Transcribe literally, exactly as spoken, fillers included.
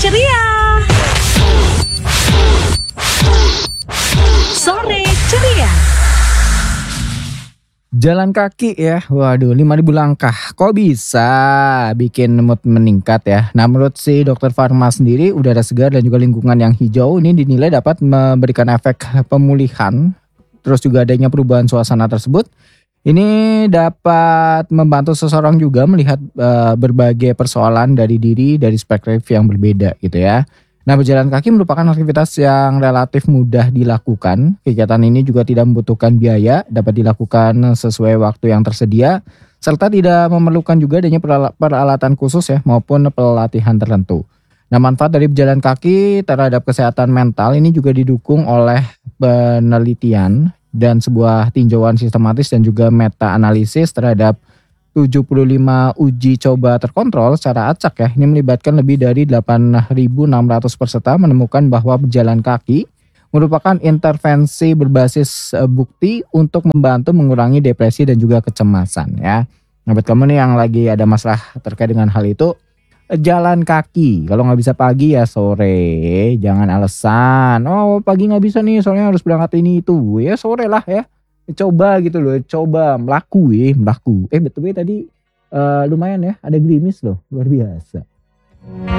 ceria. Sore ceria. Jalan kaki ya, waduh lima ribu langkah, kok bisa bikin mood meningkat ya. Nah menurut si dokter Farma sendiri, udara segar dan juga lingkungan yang hijau ini dinilai dapat memberikan efek pemulihan. Terus juga adanya perubahan suasana tersebut, ini dapat membantu seseorang juga melihat eh, berbagai persoalan dari diri dari perspektif yang berbeda gitu ya. Nah, berjalan kaki merupakan aktivitas yang relatif mudah dilakukan. Kegiatan ini juga tidak membutuhkan biaya, dapat dilakukan sesuai waktu yang tersedia, serta tidak memerlukan juga adanya perala- peralatan khusus ya maupun pelatihan tertentu. Nah, manfaat dari berjalan kaki terhadap kesehatan mental ini juga didukung oleh penelitian dan sebuah tinjauan sistematis dan juga meta analisis terhadap tujuh puluh lima uji coba terkontrol secara acak ya. Ini melibatkan lebih dari delapan ribu enam ratus peserta, menemukan bahwa berjalan kaki merupakan intervensi berbasis eh, bukti untuk membantu mengurangi depresi dan juga kecemasan ya. Nah buat kamu nih yang lagi ada masalah terkait dengan hal itu, eh, jalan kaki. Kalau nggak bisa pagi ya sore, jangan alasan. Oh pagi nggak bisa nih soalnya harus berangkat ini itu. Ya sore lah ya. Coba gitu loh, coba melaku ya, melaku. Eh betul tadi eh, lumayan ya, ada gerimis loh, luar biasa.